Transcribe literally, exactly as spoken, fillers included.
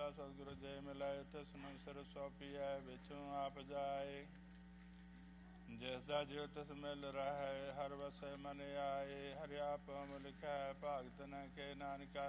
ਸਤਿਗੁਰੂ ਜੇ ਮਿਲਾਏ ਤਿਸਨੂੰ ਸਿਰ ਸੌਂਪੀਐ ਵਿਚੋਂ ਆਪ ਜਾਏ। ਜਿਸ ਦਾ ਜਿਉ ਤਿਸ ਮਿਲ ਰਹੇ ਹਰ ਵਸੈ ਮਨ ਆਏ। ਹਰਿ ਆਪ ਹਮ ਲਿਖੈ ਭਗਤ ਨ ਕੇ ਨਾਨਕਾ